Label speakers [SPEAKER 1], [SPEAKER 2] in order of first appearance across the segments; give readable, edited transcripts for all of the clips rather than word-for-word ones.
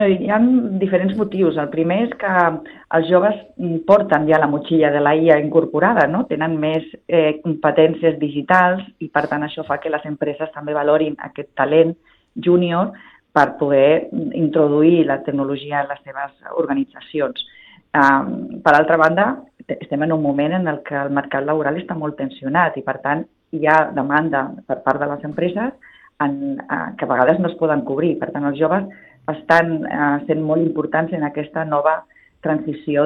[SPEAKER 1] Hi ha diferents motius. El primer és que els joves porten ja la motxilla de la IA incorporada, no? Tenen més competències digitals i per tant això fa que les empreses també valorin aquest talent júnior per poder introduir la tecnologia en les seves organitzacions. Per altra banda, estem en un moment en el que el mercat laboral està molt tensionat i per tant hi ha demanda per part de les empreses que a vegades no es poden cobrir. Per tant, els joves estan sent molt importants en aquesta nova transició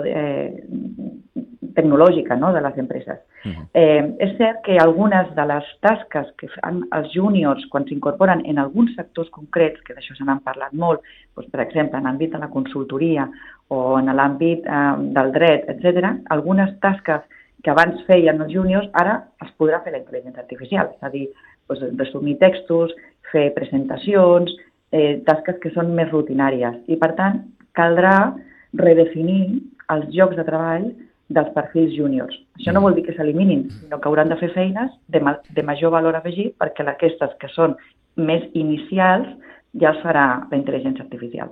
[SPEAKER 1] tecnològica, no?, de les empreses. És cert que algunes de les tasques que fan els júniors quan s'incorporen en alguns sectors concrets, que d'això se n'han parlat molt, doncs, per exemple, en l'àmbit de la consultoria o en l'àmbit del dret, etc., algunes tasques que abans feien els júniors, ara es podrà fer la intel·ligència artificial, és a dir, doncs, resumir textos, fer presentacions, tasques que són més rutinàries. I, per tant, caldrà redefinir els llocs de treball dels perfils júniors. Això no vol dir que s'eliminin, sinó que hauran de fer feines de major valor afegit perquè aquestes que són més inicials ja es farà la intel·ligència artificial.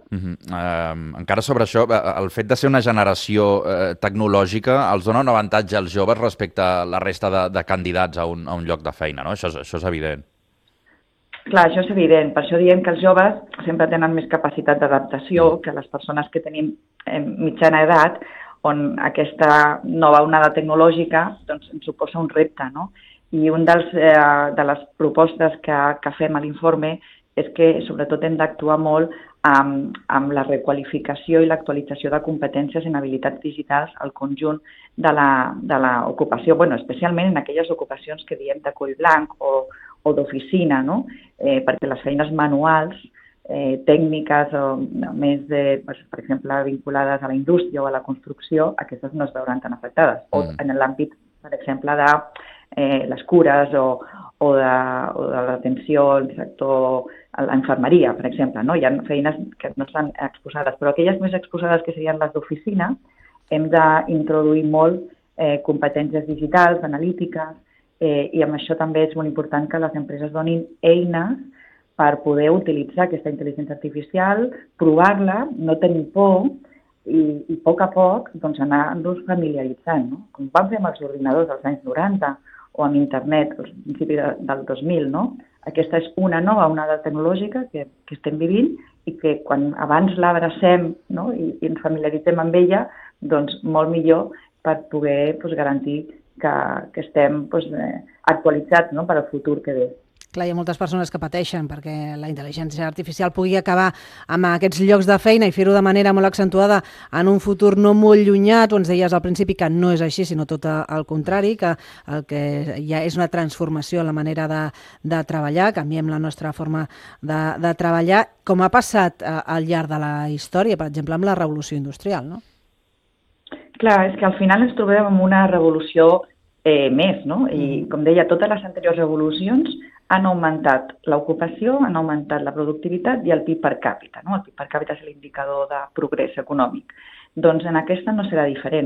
[SPEAKER 2] Encara sobre això, el fet de ser una generació tecnològica els dona un avantatge als joves respecte a la resta de candidats a un lloc de feina, no? Això és evident.
[SPEAKER 1] Clar, això és evident. Per això diem que els joves sempre tenen més capacitat d'adaptació que les persones que tenim mitjana edat, on aquesta nova onada tecnològica doncs, ens suposa un repte, no? I una de les propostes que fem a l'informe és que sobretot hem d'actuar molt amb la requalificació i l'actualització de competències en habilitats digitals al conjunt de l'ocupació, especialment en aquelles ocupacions que diem de coll blanc o d'oficina, no? Perquè les feines manuals, tècniques o més, per exemple, vinculades a la indústria o a la construcció, aquestes no es veuran tan afectades. O en l'àmbit, per exemple, de les cures o de l'atenció al sector, a l'infermeria, per exemple, no? Hi ha feines que no estan exposades, però aquelles més exposades que serien les d'oficina, hem d'introduir molt competències digitals, analítiques, i amb això també és molt important que les empreses donin eines per poder utilitzar aquesta intel·ligència artificial, provar-la, no tenir por i a poc doncs, anar-nos familiaritzant, no? Com vam fer amb els ordinadors dels anys 90 o amb internet al principi del 2000, no? Aquesta és una nova onada tecnològica que estem vivint i que quan abans l'abracem, no?, i ens familiaritzem amb ella, doncs molt millor per poder garantir que estem actualitzats, no?, per al futur que ve.
[SPEAKER 3] Clar, hi ha moltes persones que pateixen perquè la intel·ligència artificial pugui acabar amb aquests llocs de feina i fer-ho de manera molt accentuada en un futur no molt llunyà. Tu ens deies al principi que no és així, sinó tot el contrari, que el que ja és una transformació en la manera de treballar, canviem la nostra forma de treballar, com ha passat al llarg de la història, per exemple, amb la revolució industrial, no?
[SPEAKER 1] Clar, és que al final ens trobem amb una revolució més, no? I, com deia, totes les anteriors revolucions han augmentat l'ocupació, han augmentat la productivitat i el PIB per càpita, no? El PIB per càpita és l'indicador de progrés econòmic. Doncs en aquesta no serà diferent.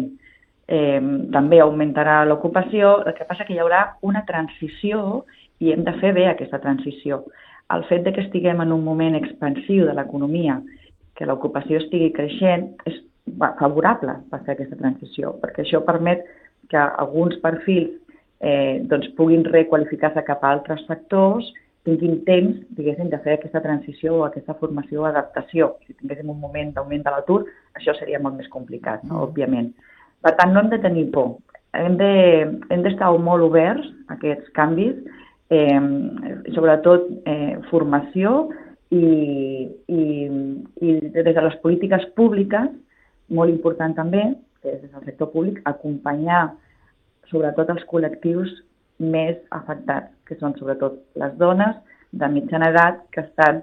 [SPEAKER 1] També augmentarà l'ocupació, el que passa que hi haurà una transició i hem de fer bé aquesta transició. El fet de que estiguem en un moment expansiu de l'economia, que l'ocupació estigui creixent, és favorable per fer aquesta transició, perquè això permet que alguns perfils doncs puguin requalificar-se cap a altres sectors, tinguin temps, diguéssim, de fer aquesta transició o aquesta formació o adaptació. Si tinguéssim un moment d'augment de l'atur, això seria molt més complicat, no?, òbviament. Per tant, no hem de tenir por. Hem d'estar molt oberts a aquests canvis, sobretot formació i des de les polítiques públiques, molt important també, des del sector públic, acompanyar sobretot els col·lectius més afectats, que són sobretot les dones de mitjana edat que estan,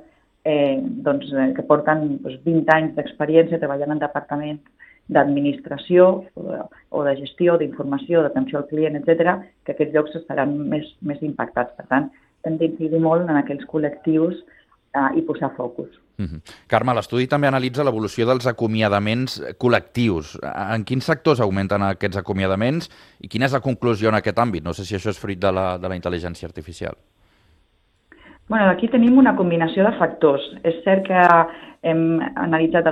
[SPEAKER 1] que porten 20 anys d'experiència treballant en departaments d'administració o de gestió, d'informació, d'atenció al client, etc., que aquests llocs estaran més impactats. Per tant, hem d'incidir molt en aquells col·lectius i posar focus.
[SPEAKER 2] Carme, l'estudi també analitza l'evolució dels acomiadaments col·lectius. En quins sectors augmenten aquests acomiadaments i quina és la conclusió en aquest àmbit? No sé si això és fruit de la intel·ligència artificial.
[SPEAKER 1] Aquí tenim una combinació de factors. És cert que hem analitzat